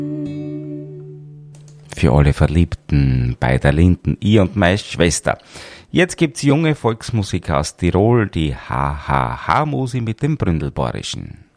Für alle Verliebten bei der Linden, ich und meine Schwester. Jetzt gibt's junge Volksmusik aus Tirol, die HHH-Musi mit dem Bründelborischen.